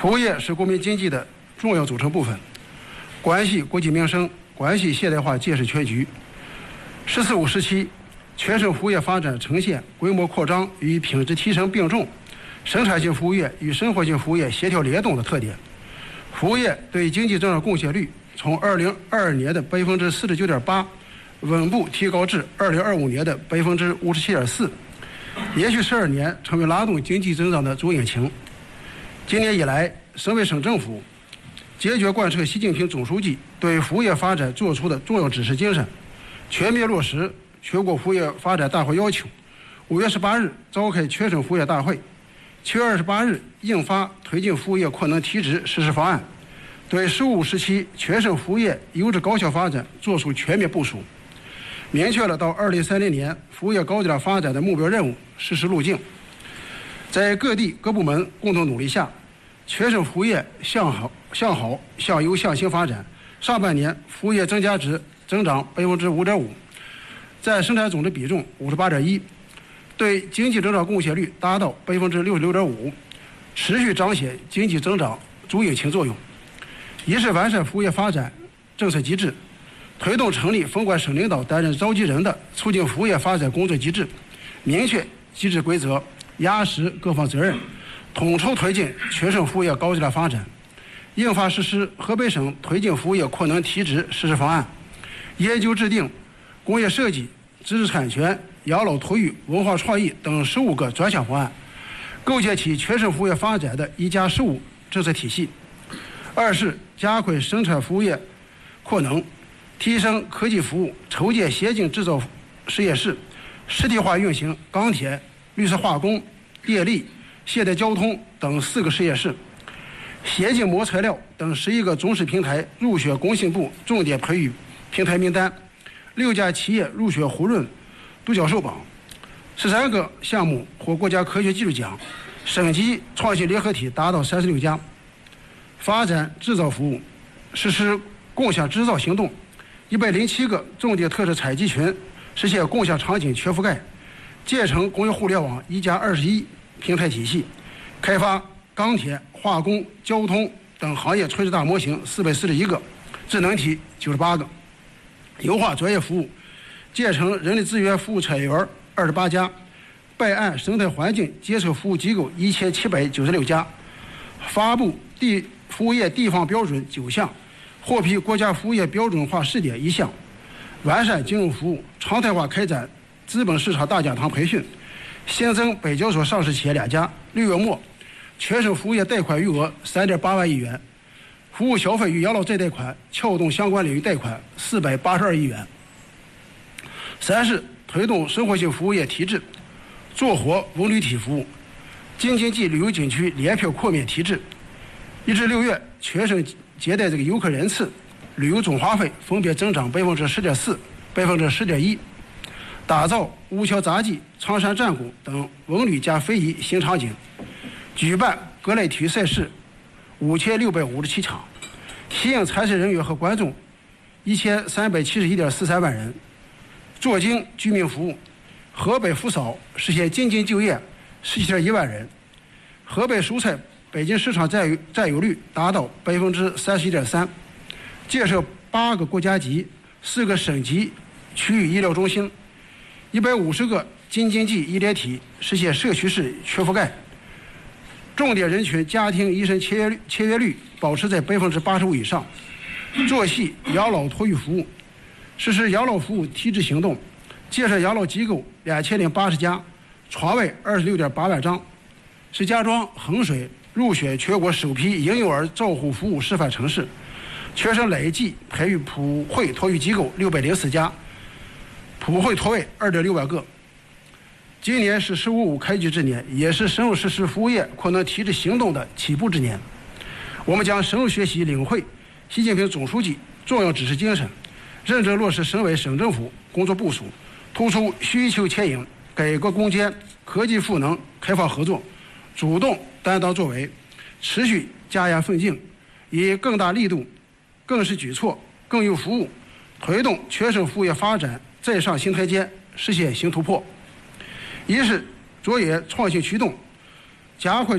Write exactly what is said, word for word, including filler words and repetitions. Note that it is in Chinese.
服务业是国民经济的重要组成部分，关系国计民生，关系现代化建设全局。“十四五”时期，全省服务业发展呈现规模扩张与品质提升并重，生产性服务业与生活性服务业协调联动的特点。服务业对经济增长贡献率从二零二二年的百分之四十九点八，稳步提高至二零二五年的百分之五十七点四，连续十二年成为拉动经济增长的主引擎。今年以来，省委省政府坚决贯彻习近平总书记对服务业发展作出的重要指示精神，全面落实全国服务业发展大会要求。五月十八日召开全省服务业大会，七月二十八日印发推进服务业扩能提质实施方案，对“十五”时期全省服务业优质高效发展作出全面部署，明确了到二零三零年服务业高质量发展的目标任务实施路径。在各地各部门共同努力下，全省服务业向好、向好、向优、向新发展。上半年服务业增加值增长百分之五点五，占生产总值比重五十八点一，对经济增长贡献率达到百分之六十六点五，持续彰显经济增长主引擎作用。一是完善服务业发展政策机制，推动成立分管省领导担任召集人的促进服务业发展工作机制，明确机制规则，压实各方责任，统筹推进全省服务业高质量发展。印发实施河北省推进服务业扩能提质实施方案，研究制定工业设计、知识产权、养老托育、文化创意等十五个专项方案，构建起全省服务业发展的一加十五政策体系。二是加快生产服务业扩能，提升科技服务，筹建先进制造实验室，实体化运行钢铁、绿色化工、电力、现代交通等四个实验室，先进磨材料等十一个中试平台入选工信部重点培育平台名单，六家企业入选胡润独角兽榜，十三个项目获国家科学技术奖，省级创新联合体达到三十六家。发展制造服务，实施共享制造行动，一百零七个重点特色采集群实现共享场景全覆盖，建成工业互联网一加二十一平台体系，开发钢铁、化工、交通等行业垂直大模型四百四十一个，智能体九十八个，优化专业服务，建成人力资源服务产业园二十八家，备案生态环境监测服务机构一千七百九十六家，发布地服务业地方标准九项，获批国家服务业标准化试点一项，完善金融服务，常态化开展资本市场大讲堂培训，新增北交所上市企业两家。六月末，全省服务业贷款余额三点八万亿元，服务消费与养老再贷款、撬动相关领域贷款四百八十二亿元。三是推动生活性服务业提质，做活文旅体服务，京津冀旅游景区联票扩面提质。一至六月，全省接待这个游客人次、旅游总花费分别增长百分之十点四、百分之十点一，打造吴桥杂技、长山战鼓等文旅加非遗新场景，举办各类体育赛事五千六百五十七场，吸引参赛人员和观众一千三百七十一点四三万人，做精居民服务。河北扶嫂实现津津就业十七点一万人，河北蔬菜北京市场占有占有率达到百分之三十一点三，建设八个国家级、四个省级区域医疗中心，一百五十个京津冀医联体实现社区式全覆盖，重点人群家庭医生签约率签约率保持在百分之八十五以上，做细养老托育服务，实施养老服务提质行动，建设养老机构两千零八十家，床位二十六点八万张。石家庄、衡水入选全国首批婴幼儿照护服务示范城市，全省累计培育普惠托育机构六百零四家，普惠托位二点六万个。今年是“十五五”开局之年，也是深入实施服务业扩能提质行动的起步之年。我们将深入学习领会习近平总书记重要指示精神，认真落实省委省政府工作部署，突出需求牵引、改革攻坚、科技赋能、开放合作，主动担当作为，持续加严奋进，以更大力度、更是举措、更有服务，推动全省服务业发展再上新台阶，实现新突破。一是着眼创新驱动，加快